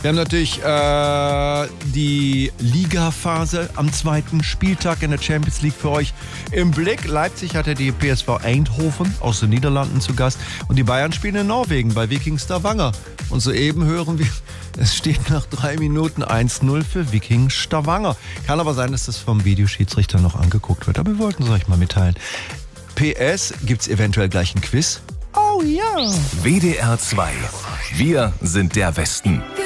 Wir haben natürlich die Ligaphase am zweiten Spieltag in der Champions League für euch im Blick. Leipzig hatte die PSV Eindhoven aus den Niederlanden zu Gast und die Bayern spielen in Norwegen bei Viking Stavanger. Und soeben hören wir, es steht nach 3 Minuten 1-0 für Viking Stavanger. Kann aber sein, dass das vom Videoschiedsrichter noch angeguckt wird, aber wir wollten es euch mal mitteilen. PS, gibt's eventuell gleich ein Quiz? Oh ja! WDR 2. Wir sind der Westen.